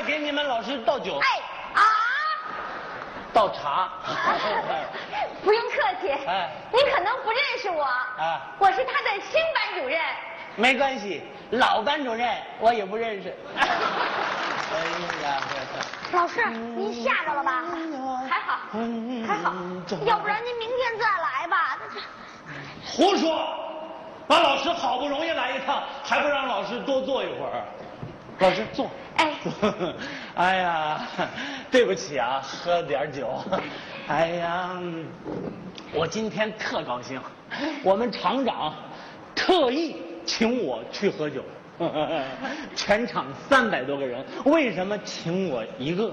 给你们老师倒酒。 哎啊！ 倒茶。 不用客气。 哎， 你可能不认识我。 啊， 我是他的新班主任。 没关系，老班主任我也不认识。哎呀， 老师，您吓着了吧？还好，还好，要不然您明天再来吧。 胡说！把老师好不容易来一趟，还不让老师多坐一会儿？老师坐。 哎， 哎呀，对不起啊，喝点酒。哎呀，我今天特高兴，我们厂长特意请我去喝酒。全场300多个人，为什么请我一个？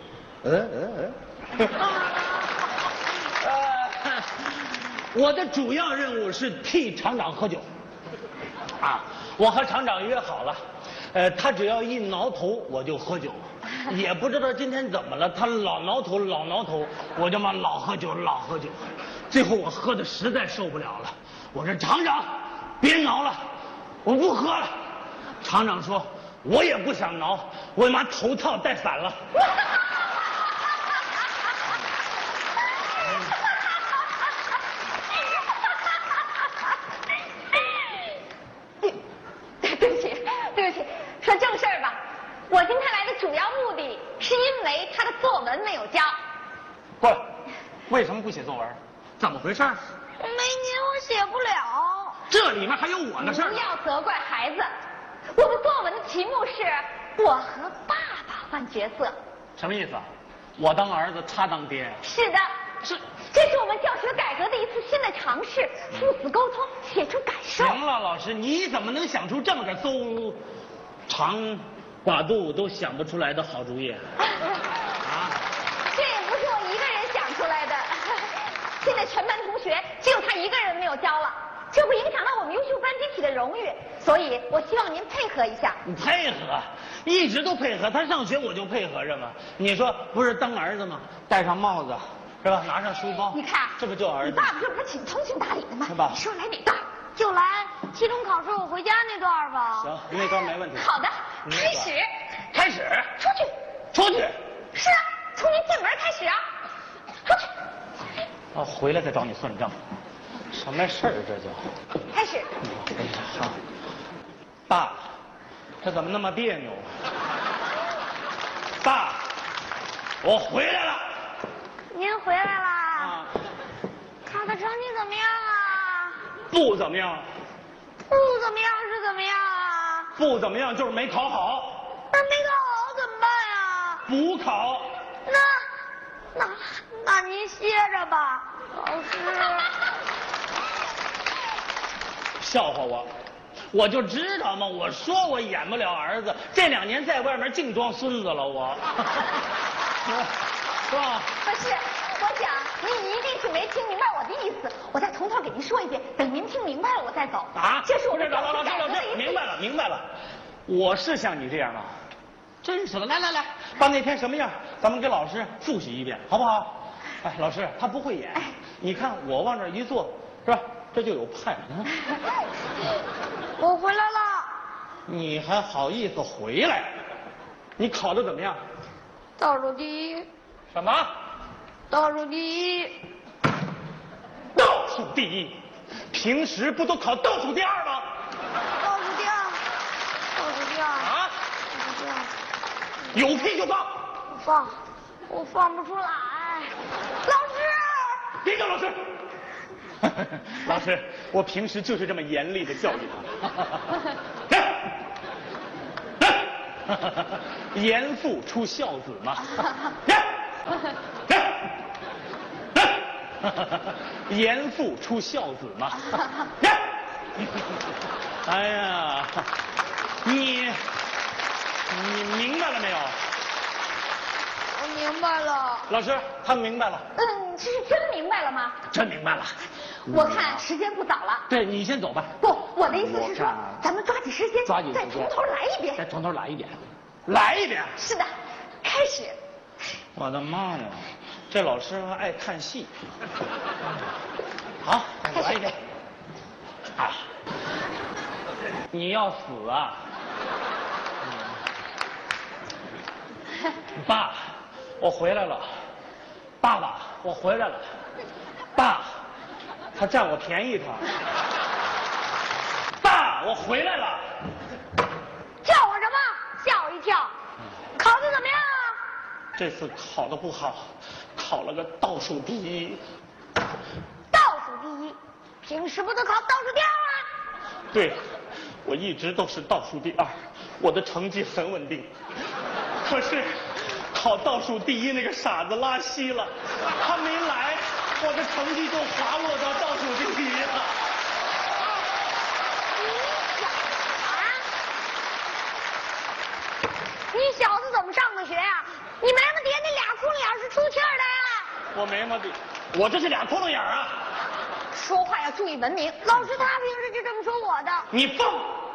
我的主要任务是替厂长喝酒。啊，我和厂长约好了，他只要一挠头我就喝酒，也不知道今天怎么了，他老挠头老挠头，我就嘛老喝酒老喝酒，最后我喝的实在受不了了，我说厂长别挠了，我不喝了。厂长说我也不想挠，我把头套戴反了。 对不起，对不起，说正事儿吧。我今天来的主要目的是因为他的作文没有交。 不，为什么不写作文？怎么回事？ 没您我写不了。 这里面还有我的事儿。 不要责怪孩子。我们作文的题目是我和爸爸换角色。 什么意思啊？我当儿子，他当爹。 是的，这是我们教学改革的一次新的尝试，父子沟通，写出感受。 行了，老师，你怎么能想出这么个邹长寡肚都想不出来的好主意？啊？ 这也不是我一个人想出来的，现在全班同学只有他一个人没有交了。这会影响到我们优秀班集体的荣誉，所以我希望您配合一下。 你配合，一直都配合。他上学我就配合着嘛。你说不是当儿子吗？戴上帽子，是吧？拿上书包， 你看， 这不就儿子？ 你爸爸这不是挺通情达理的吗？ 是吧？ 你说来哪段？就来期中考试我回家那段吧。 行，那段没问题。 好的，开始。 开始。 出去。 出去。是啊，从您进门开始啊。出去。 啊，回来再找你算账。什么事儿这叫？ 开始。 好，爸，这怎么那么别扭？爸，我回来了。 您回来啦？ 啊， 考的成绩怎么样啊？ 不怎么样。 不怎么样是怎么样啊？ 不怎么样就是没考好。 那没考好怎么办呀？ 补考。 那您歇着吧，老师。 笑话我，我就知道嘛！我说我演不了儿子，这2年在外面净装孙子了，我。是吧？ 不是，我想您一定是没听明白我的意思，我再从头给您说一遍，等您听明白了我再走。 啊！ 这是我们老师，明白了，明白了。我是像你这样啊，真是的。来，把那天什么样，咱们给老师复习一遍，好不好？哎，老师他不会演，你看我往这一坐，是吧？这就有派。 我回来了。 你还好意思回来？你考得怎么样？ 倒数第一。 什么？ 倒数第一。 倒数第一？平时不都考倒数第2吗？ 倒数第2。倒数第2。 啊？ 倒数第2。 有屁就放。 我放不出来。老师。 别叫老师。老师，我平时就是这么严厉的教育他。严父出孝子嘛。严父出孝子嘛。哎呀，你明白了没有？ 我明白了。 老师，他明白了。 这是真明白了吗？ 真明白了。 我看时间不早了。 对，你先走吧。 不，我的意思是说，咱们抓紧时间，再从头来一遍。 再从头来一遍。来一遍。 是的，开始。 我的妈呀，这老师还爱看戏。好，再来一遍。啊，你要死啊！ 爸，我回来了。爸爸，我回来了。爸，他占我便宜他。爸，我回来了。 叫我什么？吓我一跳。考得怎么样啊？ 这次考得不好，考了个倒数第一。 倒数第一，平时不都考倒数第二吗？ 对，我一直都是倒数第二，我的成绩很稳定。可是考倒数第一那个傻子拉稀了，他没来，我的成绩就滑落到倒数第一了。 你小子怎么上的学呀？你眉毛底下那俩窟窿眼是出气儿的呀？ 我眉毛底，我这是俩窟窿眼啊！ 说话要注意文明，老师他平时就这么说我的。 你放！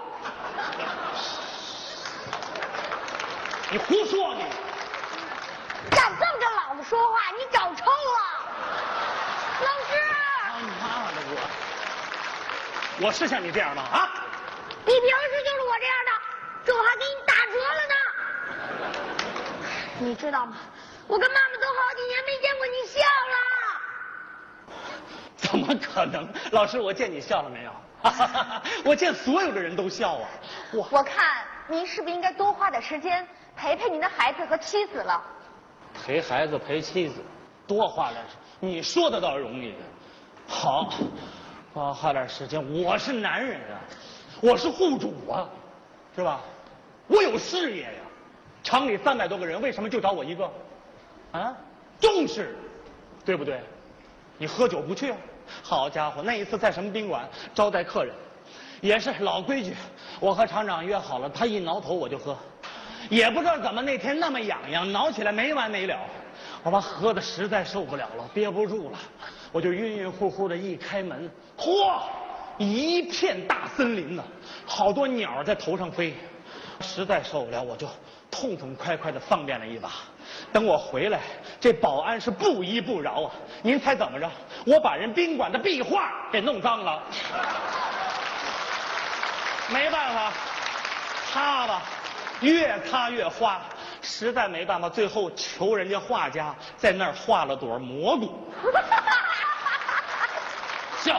你胡说你！ 敢瞪着老子说话，你找抽了！老师！ 他妈的我是像你这样吗？啊！ 你平时就是我这样的，这我还给你打折了呢。你知道吗？我跟妈妈都好几年没见过你笑了。 怎么可能？老师，我见你笑了没有？我见所有的人都笑啊！ 我看您是不是应该多花点时间陪陪您的孩子和妻子了？ 陪孩子陪妻子，多花点，你说的倒容易。好，多花点时间。我是男人啊，我是户主啊，是吧？我有事业呀。厂里300多个人，为什么就找我一个？啊，重视，对不对？你喝酒不去啊？好家伙，那一次在什么宾馆招待客人，也是老规矩，我和厂长约好了，他一挠头我就喝，也不知道怎么那天那么痒痒，挠起来没完没了，我把喝的实在受不了了，憋不住了，我就晕晕乎乎的一开门，嚯，一片大森林呢，好多鸟在头上飞，实在受不了，我就痛痛快快的方便了一把。等我回来，这保安是不依不饶啊！您猜怎么着？我把人宾馆的壁画给弄脏了。没办法，擦吧，越擦越花，实在没办法，最后求人家画家在那儿画了朵蘑菇。笑，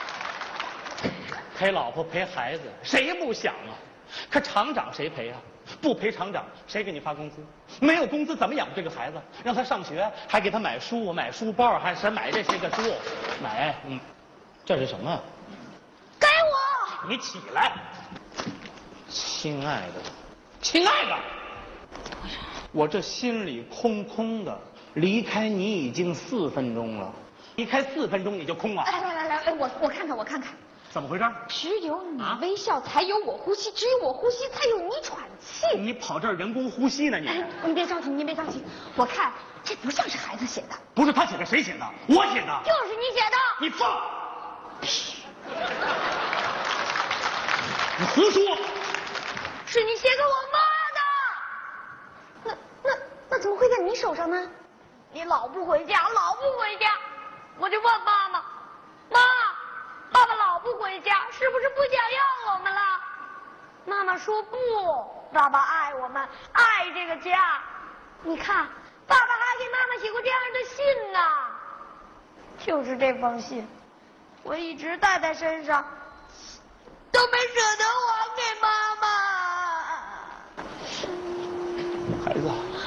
陪老婆陪孩子，谁不想啊？可厂长谁陪啊？不陪厂长，谁给你发工资？没有工资怎么养这个孩子？让他上学，还给他买书、买书包，还是买这些个书？买，这是什么？ 给我！ 你起来，亲爱的，亲爱的，我这心里空空的，离开你已经4分钟了，离开4分钟你就空了？ 来，我看看，我看看。 怎么回事？ 只有你微笑，才有我呼吸；只有我呼吸，才有你喘气。 你跑这儿人工呼吸呢？ 你别着急，您别着急。我看这不像是孩子写的。 不是他写的，谁写的？我写的。 就是你写的。 你放！你胡说！ 是你写给我妈的。那怎么会在你手上呢？你老不回家，老不回家，我就问妈妈，妈。爸爸老不回家，是不是不想要我们了？妈妈说不，爸爸爱我们，爱这个家。你看，爸爸还给妈妈写过这样的信呢。就是这封信，我一直带在身上，都没舍得还给妈妈。 孩子。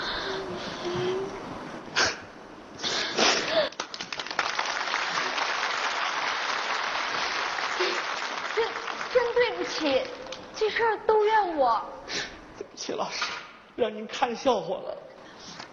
真对不起，这事儿都怨我。 对不起，老师，让您看笑话了。